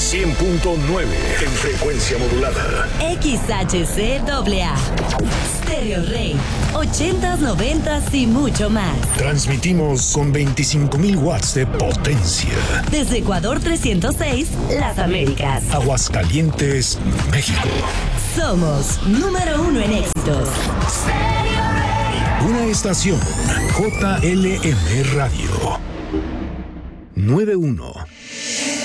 100.9 en frecuencia modulada. XHCAA. Stereo Rey. 80s, 90s y mucho más. Transmitimos con 25,000 watts de potencia. Desde Ecuador 306, Las Américas. Aguascalientes, México. Somos número 1 en éxitos. Una estación JLM Radio. 91.